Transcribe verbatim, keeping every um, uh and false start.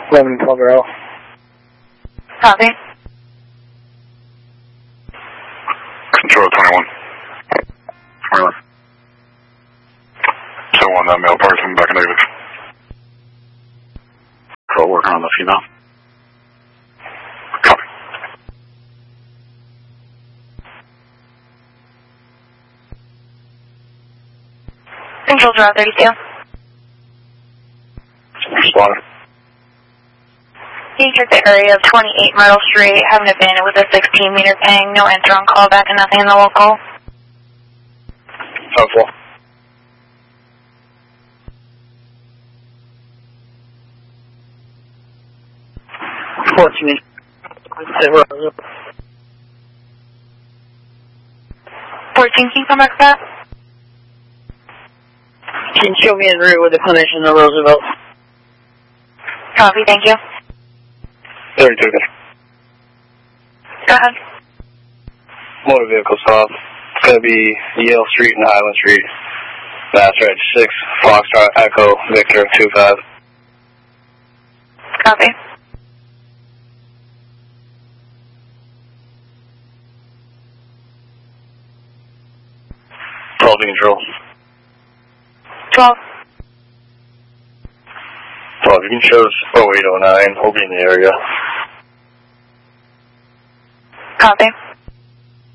eleven and twelve Arrow. Copy. Control twenty-one. twenty-one. So one, that male party coming back in negative. Control working on the female. Copy. Control draw thirty-two. Responder. You check the area of twenty-eight Myrtle Street, having a bandit with a sixteen meter ping, no answer on callback and nothing in the local. Helpful. fourteen. fourteen, can you come back to that? Can you show me en route with the clinician of Roosevelt? Copy, thank you. thirty-two. Go ahead. Motor vehicle stop. It's going to be Yale Street and Highland Street. That's right, six, Foxtrot, Echo, Victor, two five. Copy. twelve control. twelve. twelve, you can show us oh eight oh nine. We'll be in the area. Copy.